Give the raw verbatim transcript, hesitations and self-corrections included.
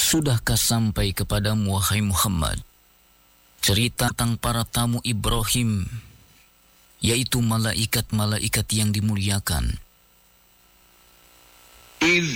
Sudahkah sampai kepadamu, wahai Muhammad, cerita tentang para tamu Ibrahim, yaitu malaikat-malaikat yang dimuliakan? إذ